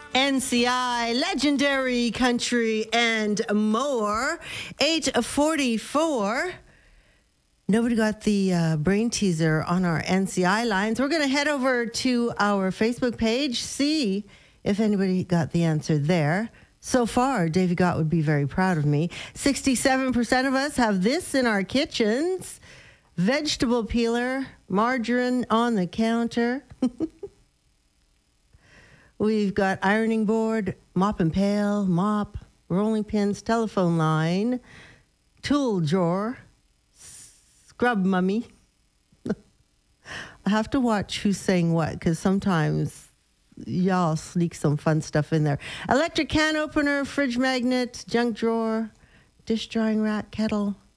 NCI, Legendary Country, and more. 8:44. Nobody got the brain teaser on our NCI lines. We're going to head over to our Facebook page, see if anybody got the answer there. So far, Davey Gott would be very proud of me. 67% of us have this in our kitchens. Vegetable peeler, margarine on the counter. We've got ironing board, mop and pail, mop, rolling pins, telephone line, tool drawer, scrub mummy. I have to watch who's saying what, because sometimes y'all sneak some fun stuff in there. Electric can opener, fridge magnet, junk drawer, dish drying rack, kettle,